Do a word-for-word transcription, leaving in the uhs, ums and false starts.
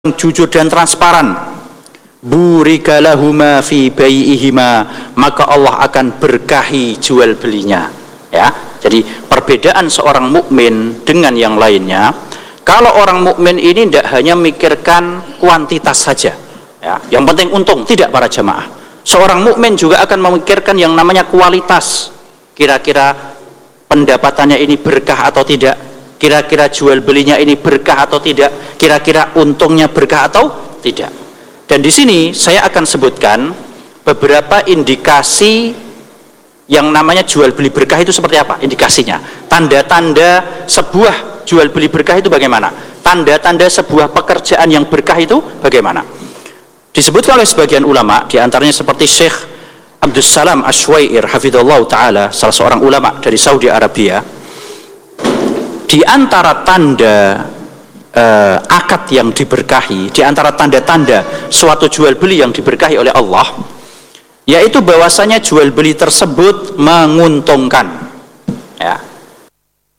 jujur dan transparan, burika lahuma fi bai'ihima, maka Allah akan berkahi jual belinya. Ya, jadi perbedaan seorang mukmin dengan yang lainnya, kalau orang mukmin ini tidak hanya mikirkan kuantitas saja, ya, yang penting untung, tidak para jamaah. Seorang mukmin juga akan memikirkan yang namanya kualitas. Kira-kira pendapatannya ini berkah atau tidak? Kira-kira jual belinya ini berkah atau tidak? Kira-kira untungnya berkah atau tidak? Dan di sini saya akan sebutkan beberapa indikasi yang namanya jual beli berkah itu seperti apa indikasinya. Tanda-tanda sebuah jual beli berkah itu bagaimana? Tanda-tanda sebuah pekerjaan yang berkah itu bagaimana? Disebutkan oleh sebagian ulama, diantaranya seperti Syekh Abdus Salam Ash-Shwair hafidhullah ta'ala, salah seorang ulama dari Saudi Arabia. Di antara tanda uh, akad yang diberkahi, di antara tanda-tanda suatu jual beli yang diberkahi oleh Allah, yaitu bahwasanya jual beli tersebut menguntungkan.